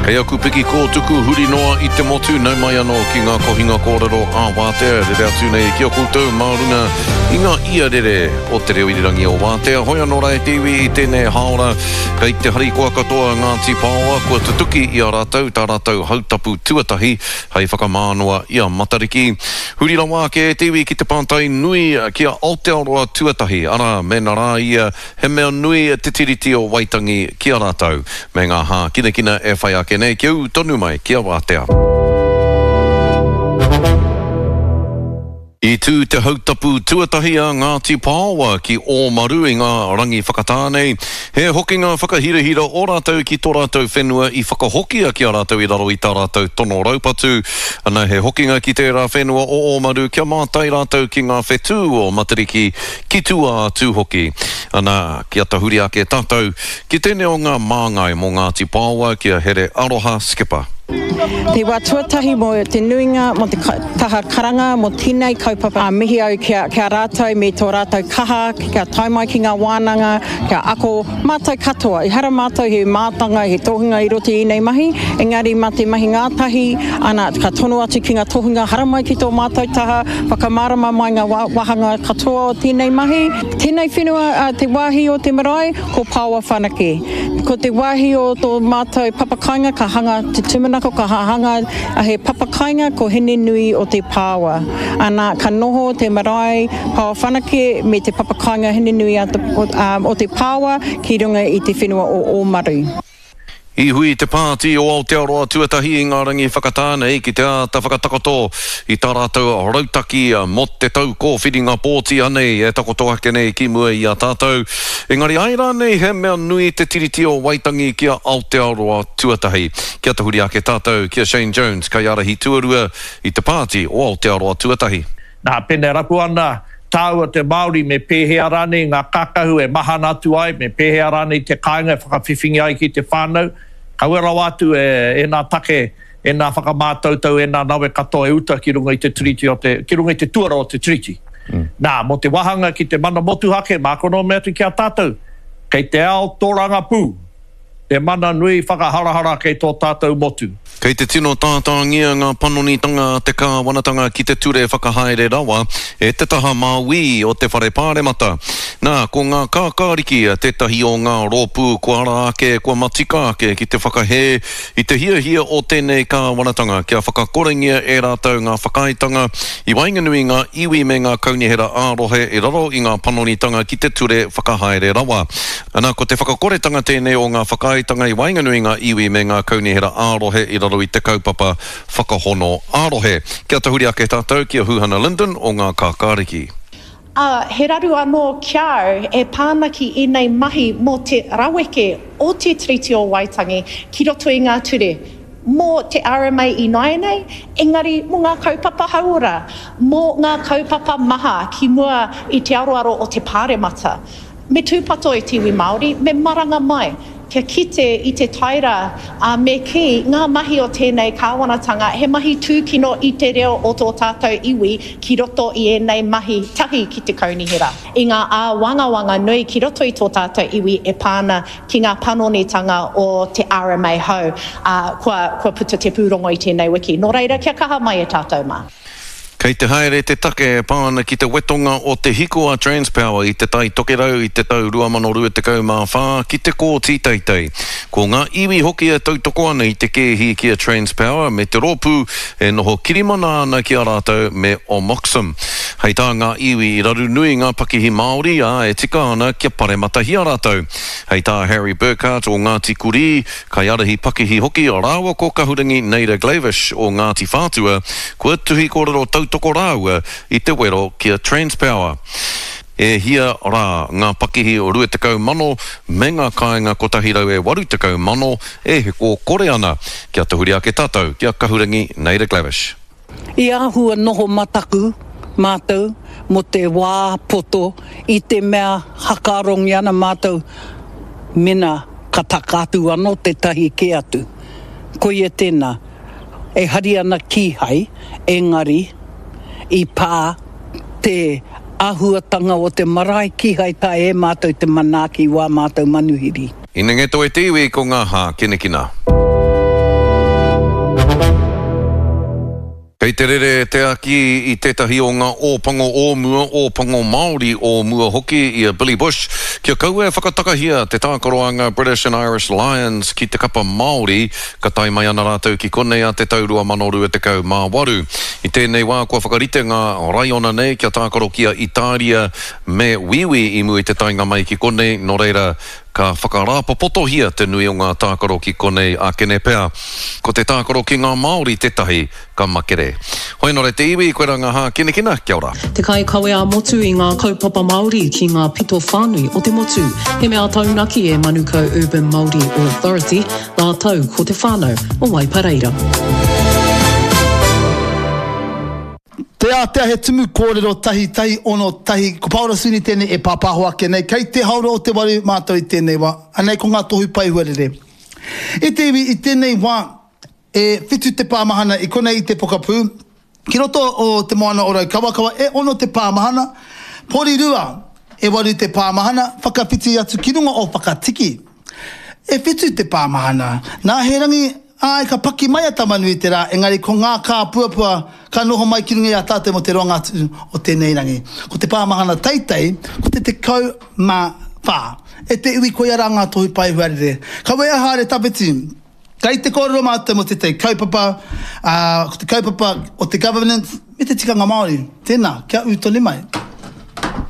Hei aku piki ko tuku huri noa I te motu nau mai anō ki ngā kohinga kōrero Wātea rere atu nei kia koutou maurunga I ngā ia rere o te reo irirangi o Wātea. Hoi anō rai tiwi I tēnei haora kei te hari kua katoa Ngāti Pāoa kua tutuki I a rātou tā rātou hautapu tuatahi hei whakamānoa I a Matariki. Huri rawa ke tiwi ki te pātai nui kia Aotearoa tuatahi ara me nā rā ia he mea nui te tiriti o Waitangi ki a rātou me ngā hā kina e whai ake nei ki au tonu mai ki a Wātea. I tū te hautapu tuatahi a Ngāti Pāoa ki Omaru I ngā rangi whakatānei. He hokinga whakahirahira o rātou ki tō rātou whenua I whakahokia ki a rātou I raro I tā rātou tono raupatu. Ana he hokinga ki tērā whenua o Omaru kia mātai rātou ki ngā whetū o Matariki ki tua tū hoki. Ana kia tahuri ake tātou ki tēne o ngā māngai mō Ngāti Pāoa kia here Aroha Skipper. Te wā tuatahi mo te nuinga, mo te taha karanga, mo tēnei kaupapa mihi au kia rātou me tō rātou kaha, kia taimai ki ngā wānanga, kia ako mātou katoa. I hara mātou he mātanga, he tohunga I roto I nei mahi, engari mā te mahi ngātahi, ana ka tono atu ki ngā tohunga, hara mai ki tō mātou taha, whakamārama mai ngā wahanga katoa o tēnei mahi. Tēnei whenua te wāhi o te marae, ko Pāoa whanake. Ko te wāhi o tō mātou papakainga, ka hanga te tumana ko ka hanga a he papakainga ko hene nui o te Pāoa. Ana ka noho te marae Pāoa whanake me te papakainga hene nui o te Pāoa ki runga I te whenua o Omaru. I hui te pāti o Aotearoa tuatahi I ngā rangi whakatānei ki te ata whakatakoto I tā rātou rautaki mo te tau kōwhiringa pōti anei e takoto ake nei ki mua I a tātou. Engari aira nei he mea nui te tiriti o Waitangi ki a Aotearoa tuatahi. Kia tahuri ake tātou kia Shane Jones kai arahi tuarua I te pāti o Aotearoa tuatahi. Nā pene rapu ana tāua te Māori me pēhea rane ngā kakahu e mahana atu ai me pēhea rane te kāinga whakawhiwhingi ai ki te whānau. Kawera watu e nā take, e nā whakamātautau, e nā nawe katoa e uta ki runga I te triti ki runga I te tuara o te triti. Nā, mo te wahanga ki te mana motu hake, mākono mea tu ki a tātou, kei te ao tōranga pū, te mana nui whakaharahara kei tō tātou motu. Kei te tino tātāngia ngā panonitanga te kāwanatanga ki te ture whakahaere rawa e te taha māui o te whare pāremata. Nā, ko ngā kākāriki tētahi o ngā rōpū kua ara ake, kua matika ake ki te whakahe I te hia o tēnei kāwanatanga kia whakakorengia e rātou ngā whakaitanga I wainganui ngā iwi me ngā kaunihera ārohe I raro I ngā panonitanga ki te ture whakahaere rawa. Ana, ko te whakakoretanga tēnei o ngā whakaitanga I wainganui ngā iwi me ngā kaunihera ārohe I raro I te kaupapa whakahono ārohe. Kia tahuri ake tātou kia Huhana Linden o ngā kākāriki. He raru anō kiao e pānaki I nei mahi mō te raweke o te Treaty o Waitangi ki roto I ngā ture. Mō te RMA I Nainei, engari mō ngā kaupapa haura, mō ngā kaupapa maha ki mua I te aroaro o te pāremata. Me tūpato I tiwi Māori, me maranga mai. Kia kite I te taira me ki ngā mahi o tēnei kāwanatanga, he mahi tūkino I te reo o tō tātou iwi ki roto I nei mahi tahi ki te kaunihera. I ngā wanga nui ki roto I tō tātou iwi e pāna ki ngā panonitanga o te RMA hau, kua puta te pūrongo I tēnei wiki. Nō reira, kia kaha mai e tātou mā. Kei te haere te take pāna ki te wetonga o te hikoa Transpower I te tai tokerau I te tau 2024 ki te kō tīteitei. Ko ngā iwi hoki e tautoko ana I te kēhi ki a Transpower me te rōpū e noho kirimana ana ki a rātou me o Moxham. Hei tā ngā iwi I raru nui ngā pakihi Māori e tika ana kia paremata hi a rātou. Hei tā Harry Burkhardt o Ngāti Kuri, kai arahi pakihi hoki o rāua ko kahurangi Neida Glavish o Ngāti Whātua, kua tuhi kōrero tautoko rāua I te wero kia Transpower. E hia rā ngā pakihi o 20 me ngā kāinga kotahi rau e 80 e heko kore ana. Kia tahuri ake tātou, kia kahurangi Neida Glavish. I ahua noho mataku mātou mo te wā poto I te mea hakarongi ana mātou mena ka takatu anō te tahi ke atu. Ko ia tēnā, e hari ana ki hai, engari, I pā te ahuatanga o te marae ki hai tā e mātou te manaki wā mātou manuhiri. Ina ngeto e te iwi ko ngā hā kina. Kei te rere te aki I tētahi o ngā ōpango ōmua, ōpango Māori ōmua hoki I a Billy Bush. Kia kaua whakatakahia te tākoroanga British and Irish Lions ki te kapa Māori, ka tai mai ana rātou ki konei a te taurua manoru e te kau mā waru. I tēnei wā kua whakarite ngā raiona nei kia tākoro kia Italia me wiwi I mui te tainga mai ki konei, no reira ka whakarāpa potohia te nui o ngā tākaro ki konei a kene pēr. Ko te tākaro ki ngā Māori tētahi ka makere. Hoi nore te iwi, koe ranga hā kina, kia ora. Te kai kawe a motu I ngā kaupapa Māori ki ngā pito whānui o te motu. He mea taunaki e Manuka Urban Māori Authority, nā tau ko te whānau o Waipareira. Te atea he tumu kōrero tahi ono tahi. Ko Paura Suni tēnei e pāpāho ake nei. Kei te haura o te waru mātou I tēnei wā. Anei ko ngā tohu pai huarere. I te iwi I tēnei wā e whitu te pāmahana I konei I te pokapū. Ki roto o te moana o rau kawakawa e ono te pāmahana. Pori rua e waru te pāmahana. Whakawhiti atu ki runga o whakatiki. E whitu te pāmahana. Nā he rangi ai ka paki mai a tamanui te rā, engari ko ngā kā puapua ka noho mai ki rungi a tātou mo te ronga o tēnei rangi. Ko te pāmahana taitei, ko te kau mā whā. E te iwi koe ara ngā tohu pai huarere. Ka wea haere tapeti, kei te kōrero mātou mo te te kaupapa, ko te kaupapa o te governance, me te tikanga Māori. Tēnā, kia utole mai.